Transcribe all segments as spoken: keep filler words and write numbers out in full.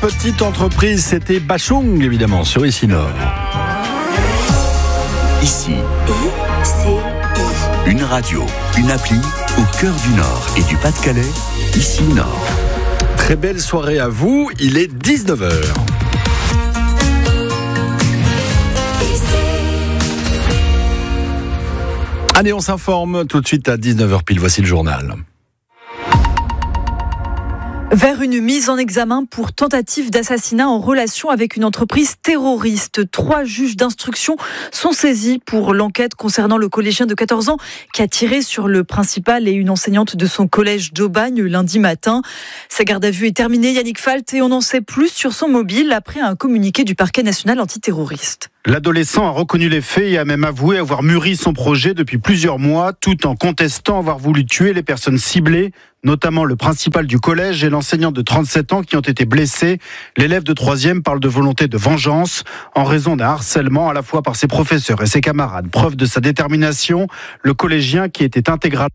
petite entreprise, c'était Bachung, évidemment, sur Ici Nord. Ici, I C I. une radio, une appli au cœur du Nord et du Pas-de-Calais, Ici Nord. Très belle soirée à vous, il est dix-neuf heures. Allez, on s'informe tout de suite à dix-neuf heures pile, voici le journal. Vers une mise en examen pour tentative d'assassinat en relation avec une entreprise terroriste. Trois juges d'instruction sont saisis pour l'enquête concernant le collégien de quatorze ans qui a tiré sur le principal et une enseignante de son collège d'Aubagne lundi matin. Sa garde à vue est terminée, Yannick Falt, et on en sait plus sur son mobile après un communiqué du parquet national antiterroriste. L'adolescent a reconnu les faits et a même avoué avoir mûri son projet depuis plusieurs mois, tout en contestant avoir voulu tuer les personnes ciblées, notamment le principal du collège et l'enseignant de trente-sept ans qui ont été blessés. L'élève de troisième parle de volonté de vengeance en raison d'un harcèlement à la fois par ses professeurs et ses camarades. Preuve de sa détermination, le collégien qui était intégral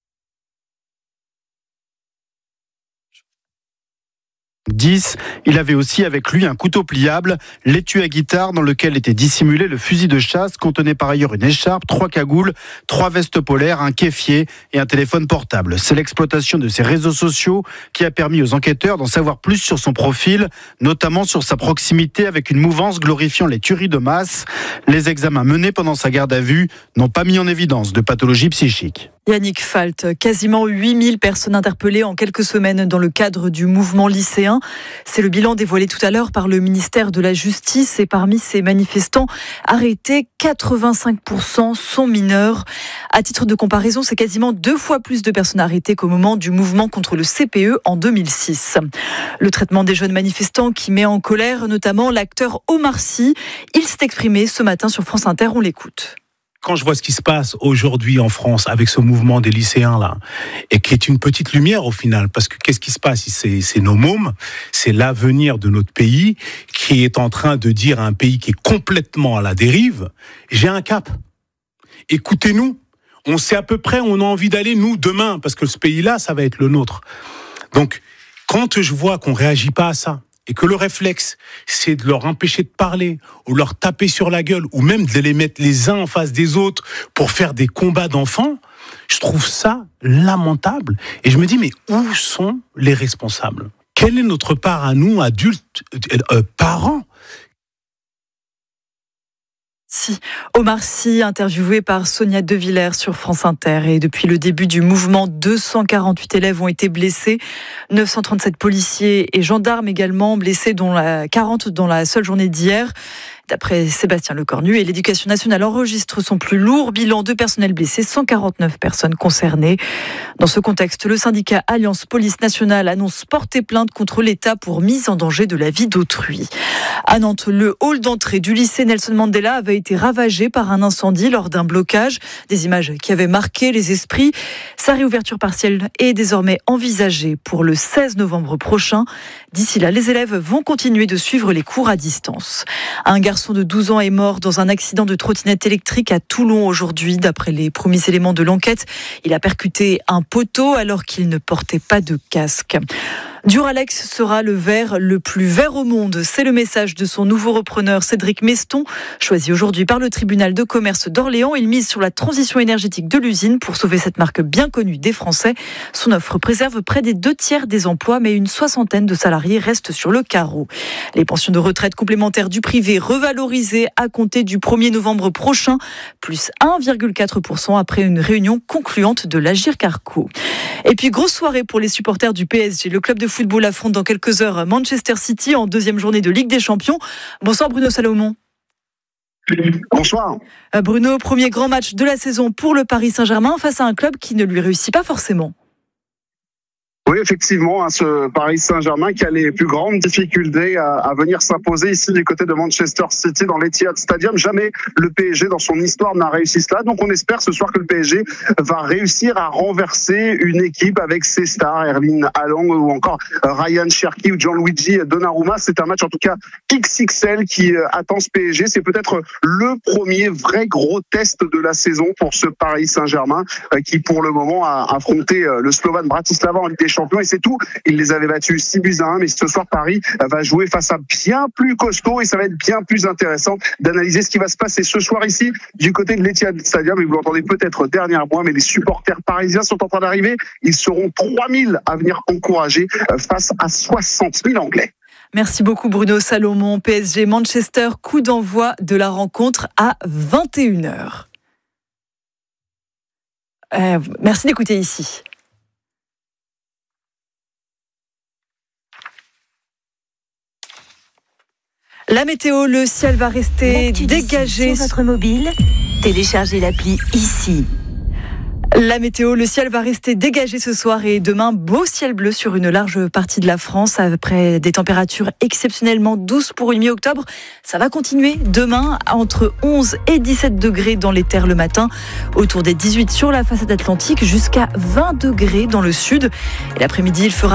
dix, il avait aussi avec lui un couteau pliable, l'étui à guitare dans lequel était dissimulé le fusil de chasse, contenait par ailleurs une écharpe, trois cagoules, trois vestes polaires, un kéfier et un téléphone portable. C'est l'exploitation de ses réseaux sociaux qui a permis aux enquêteurs d'en savoir plus sur son profil, notamment sur sa proximité avec une mouvance glorifiant les tueries de masse. Les examens menés pendant sa garde à vue n'ont pas mis en évidence de pathologie psychique. Yannick Falt, quasiment huit mille personnes interpellées en quelques semaines dans le cadre du mouvement lycéen. C'est le bilan dévoilé tout à l'heure par le ministère de la Justice et parmi ces manifestants arrêtés, quatre-vingt-cinq pour cent sont mineurs. À titre de comparaison, c'est quasiment deux fois plus de personnes arrêtées qu'au moment du mouvement contre le C P E en deux mille six. Le traitement des jeunes manifestants qui met en colère notamment l'acteur Omar Sy. Il s'est exprimé ce matin sur France Inter, on l'écoute. Quand je vois ce qui se passe aujourd'hui en France avec ce mouvement des lycéens là, et qui est une petite lumière au final, parce que qu'est-ce qui se passe? C'est, c'est nos mômes, c'est l'avenir de notre pays qui est en train de dire à un pays qui est complètement à la dérive, j'ai un cap. Écoutez-nous, on sait à peu près où on a envie d'aller nous demain, parce que ce pays-là, ça va être le nôtre. Donc, quand je vois qu'on réagit pas à ça, et que le réflexe, c'est de leur empêcher de parler, ou leur taper sur la gueule, ou même de les mettre les uns en face des autres pour faire des combats d'enfants, je trouve ça lamentable. Et je me dis, mais où sont les responsables? Quelle est notre part à nous, adultes, euh, parents? Si. Omar Sy, interviewé par Sonia De Villers sur France Inter. Et depuis le début du mouvement, deux cent quarante-huit élèves ont été blessés, neuf cent trente-sept policiers et gendarmes également blessés, dont la quarante dans la seule journée d'hier. D'après Sébastien Lecornu, et l'Éducation nationale enregistre son plus lourd bilan de personnel blessé, cent quarante-neuf personnes concernées. Dans ce contexte, le syndicat Alliance Police Nationale annonce porter plainte contre l'État pour mise en danger de la vie d'autrui. À Nantes, le hall d'entrée du lycée Nelson Mandela avait été ravagé par un incendie lors d'un blocage. Des images qui avaient marqué les esprits. Sa réouverture partielle est désormais envisagée pour le seize novembre prochain. D'ici là, les élèves vont continuer de suivre les cours à distance. Un garçon de douze ans est mort dans un accident de trottinette électrique à Toulon aujourd'hui. D'après les premiers éléments de l'enquête, il a percuté un poteau alors qu'il ne portait pas de casque. Duralex sera le verre le plus vert au monde. C'est le message de son nouveau repreneur Cédric Meston, choisi aujourd'hui par le tribunal de commerce d'Orléans. Il mise sur la transition énergétique de l'usine pour sauver cette marque bien connue des Français. Son offre préserve près des deux tiers des emplois, mais une soixantaine de salariés restent sur le carreau. Les pensions de retraite complémentaires du privé revalorisées à compter du premier novembre prochain, plus un virgule quatre pour cent après une réunion concluante de l'Agirc-Arrco. Et puis, grosse soirée pour les supporters du P S G. Le club de football affronte dans quelques heures Manchester City en deuxième journée de Ligue des Champions. Bonsoir Bruno Salomon. Bonsoir. Bruno, premier grand match de la saison pour le Paris Saint-Germain face à un club qui ne lui réussit pas forcément. Oui, effectivement, hein, ce Paris Saint-Germain qui a les plus grandes difficultés à, à venir s'imposer ici du côté de Manchester City dans l'Etihad Stadium. Jamais le P S G dans son histoire n'a réussi cela. Donc on espère ce soir que le P S G va réussir à renverser une équipe avec ses stars, Erling Haaland ou encore Ryan Cherki ou Gianluigi Donnarumma. C'est un match en tout cas X X L qui attend ce P S G. C'est peut-être le premier vrai gros test de la saison pour ce Paris Saint-Germain qui pour le moment a affronté le Slovan Bratislava en Ligue des Champions Champions et c'est tout. Il les avait battus six buts à un, mais ce soir Paris va jouer face à bien plus costaud et ça va être bien plus intéressant d'analyser ce qui va se passer ce soir ici du côté de l'Etihad Stadium. Et vous l'entendez peut-être dernièrement, mais les supporters parisiens sont en train d'arriver. Ils seront trois mille à venir encourager face à soixante mille Anglais. Merci beaucoup Bruno Salomon. P S G Manchester, coup d'envoi de la rencontre à vingt et une heures. Euh, merci d'écouter ici. La météo, le ciel va rester dégagé sur votre mobile. Téléchargez l'appli ici. La météo, le ciel va rester dégagé ce soir et demain, beau ciel bleu sur une large partie de la France après des températures exceptionnellement douces pour une mi-octobre. Ça va continuer demain entre onze et dix-sept degrés dans les terres le matin, autour des dix-huit sur la façade atlantique jusqu'à vingt degrés dans le sud. Et l'après-midi, il fera